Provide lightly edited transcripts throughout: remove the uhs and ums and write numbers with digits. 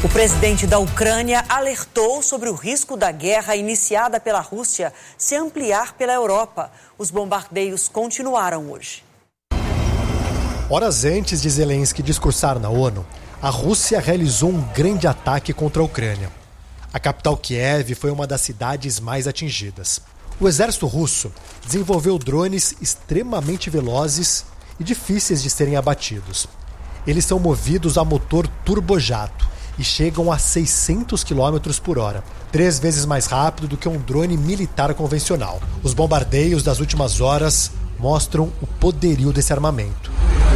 O presidente da Ucrânia alertou sobre o risco da guerra iniciada pela Rússia se ampliar pela Europa. Os bombardeios continuaram hoje. Horas antes de Zelensky discursar na ONU, a Rússia realizou um grande ataque contra a Ucrânia. A capital Kiev foi uma das cidades mais atingidas. O exército russo desenvolveu drones extremamente velozes e difíceis de serem abatidos. Eles são movidos a motor turbojato e chegam a 600 km por hora, 3 vezes mais rápido do que um drone militar convencional. Os bombardeios das últimas horas mostram o poderio desse armamento.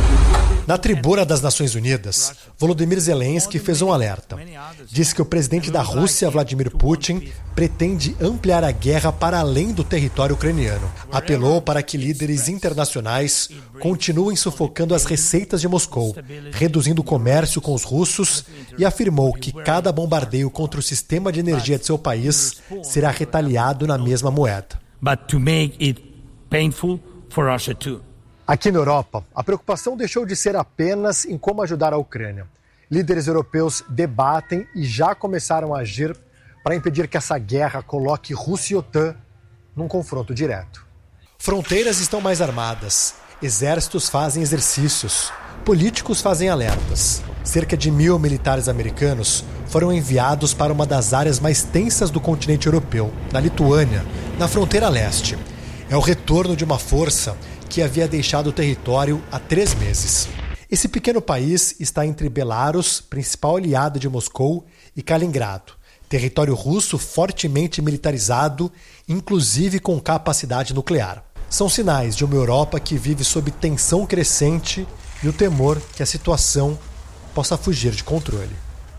Na tribuna das Nações Unidas, Volodymyr Zelensky fez um alerta. Disse que o presidente da Rússia, Vladimir Putin, pretende ampliar a guerra para além do território ucraniano. Apelou para que líderes internacionais continuem sufocando as receitas de Moscou, reduzindo o comércio com os russos, e afirmou que cada bombardeio contra o sistema de energia de seu país será retaliado na mesma moeda. But to make it painful for Russia too. Aqui na Europa, a preocupação deixou de ser apenas em como ajudar a Ucrânia. Líderes europeus debatem e já começaram a agir para impedir que essa guerra coloque Rússia e OTAN num confronto direto. Fronteiras estão mais armadas, exércitos fazem exercícios, políticos fazem alertas. Cerca de 1.000 militares americanos foram enviados para uma das áreas mais tensas do continente europeu, na Lituânia, na fronteira leste. É o retorno de uma força que havia deixado o território há 3 meses. Esse pequeno país está entre Belarus, principal aliado de Moscou, e Kaliningrado, território russo fortemente militarizado, inclusive com capacidade nuclear. São sinais de uma Europa que vive sob tensão crescente e o temor que a situação possa fugir de controle.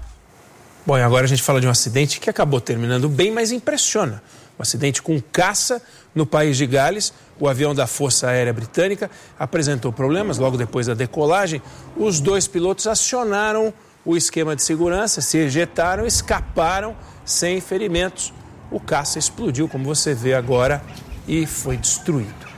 Bom, e agora a gente fala de um acidente que acabou terminando bem, mas impressiona. Um acidente com caça no país de Gales. O avião da Força Aérea Britânica apresentou problemas logo depois da decolagem. Os 2 pilotos acionaram o esquema de segurança, se ejetaram, escaparam sem ferimentos. O caça explodiu, como você vê agora, e foi destruído.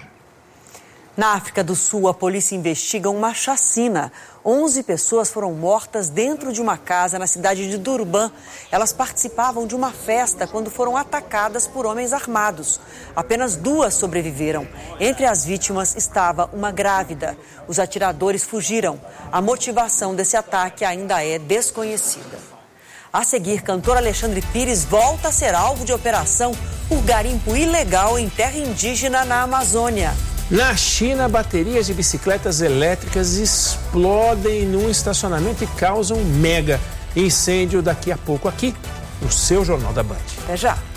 Na África do Sul, a polícia investiga uma chacina. 11 pessoas foram mortas dentro de uma casa na cidade de Durban. Elas participavam de uma festa quando foram atacadas por homens armados. Apenas 2 sobreviveram. Entre as vítimas estava uma grávida. Os atiradores fugiram. A motivação desse ataque ainda é desconhecida. A seguir, cantor Alexandre Pires volta a ser alvo de operação por garimpo ilegal em terra indígena na Amazônia. Na China, baterias de bicicletas elétricas explodem num estacionamento e causam um mega incêndio daqui a pouco aqui no seu Jornal da Band. Até já.